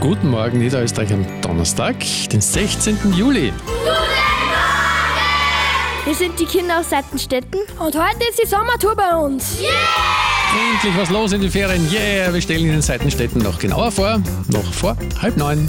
Guten Morgen, Niederösterreich am Donnerstag, den 16. Juli. Wir sind die Kinder aus Seitenstetten. Und heute ist die Sommertour bei uns. Endlich was los in den Ferien. Yeah, wir stellen Ihnen Seitenstetten noch genauer vor. Noch vor 8:30.